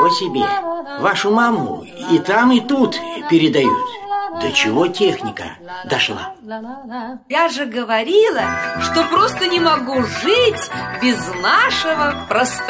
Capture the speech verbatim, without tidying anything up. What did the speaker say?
Ничего себе. Вашу маму и там, и тут передают. До чего техника дошла? Я же говорила, что просто не могу жить без нашего простота.